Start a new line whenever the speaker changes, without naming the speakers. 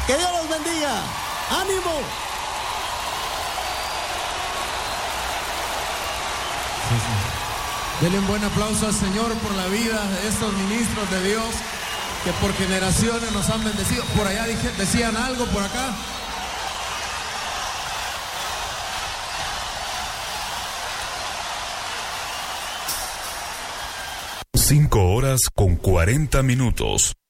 Que Dios los bendiga. ¡Ánimo!
Denle un buen aplauso al Señor por la vida de estos ministros de Dios que por generaciones nos han bendecido. Por allá decían algo, por acá.
Cinco horas con 40 minutos.